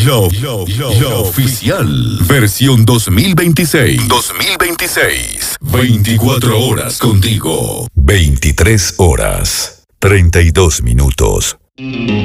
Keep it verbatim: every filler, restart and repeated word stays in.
Lo, lo, lo, lo oficial. Versión dos mil veintiséis. dos mil veintiséis. veinticuatro horas contigo. veintitrés horas. treinta y dos minutos.